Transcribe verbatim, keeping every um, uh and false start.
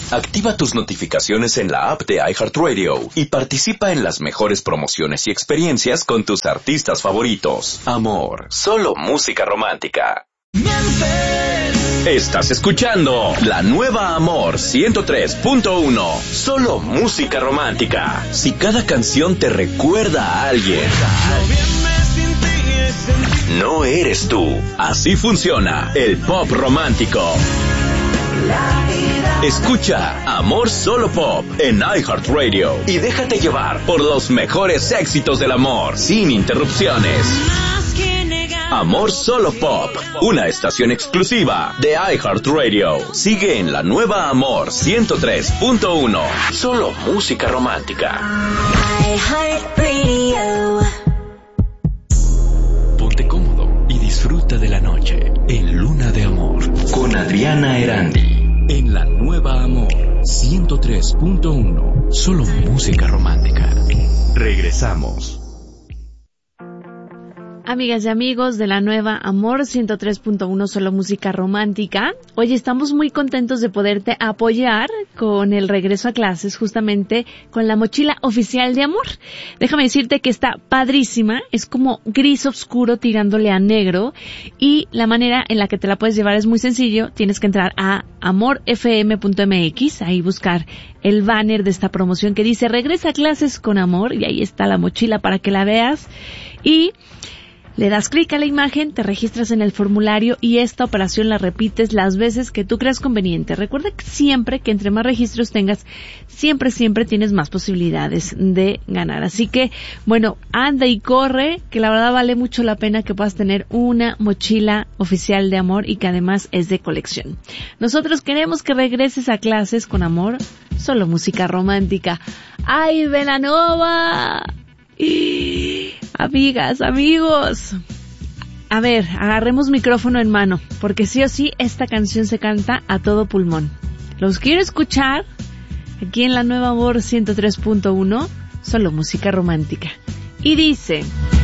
Activa tus notificaciones en la app de iHeartRadio y participa en las mejores promociones y experiencias con tus artistas favoritos. Amor, solo música romántica. Estás escuchando la nueva Amor ciento tres punto uno. Solo música romántica. Si cada canción te recuerda a alguien, no eres tú. Así funciona el pop romántico. Escucha Amor Solo Pop en iHeartRadio y déjate llevar por los mejores éxitos del amor, sin interrupciones. Amor Solo Pop, una estación exclusiva de iHeartRadio. Sigue en la nueva Amor ciento tres punto uno. Solo música romántica. iHeartRadio. Ponte cómodo y disfruta de la noche en Luna de Amor con Adriana Erandi. En la nueva Amor ciento tres punto uno. Solo música romántica. Regresamos. Amigas y amigos de la nueva Amor ciento tres punto uno, solo música romántica. Hoy estamos muy contentos de poderte apoyar con el regreso a clases, justamente con la mochila oficial de Amor. Déjame decirte que está padrísima, es como gris oscuro tirándole a negro, y la manera en la que te la puedes llevar es muy sencillo. Tienes que entrar a amor f m punto m x, ahí buscar el banner de esta promoción que dice regresa a clases con Amor, y ahí está la mochila para que la veas, y le das clic a la imagen, te registras en el formulario y esta operación la repites las veces que tú creas conveniente. Recuerda que siempre que entre más registros tengas, siempre, siempre tienes más posibilidades de ganar. Así que, bueno, anda y corre, que la verdad vale mucho la pena que puedas tener una mochila oficial de Amor y que además es de colección. Nosotros queremos que regreses a clases con Amor, solo música romántica. ¡Ay, Belanova! Amigas, amigos, a ver, agarremos micrófono en mano, porque sí o sí esta canción se canta a todo pulmón. Los quiero escuchar aquí en la nueva Amor ciento tres punto uno, solo música romántica. Y dice...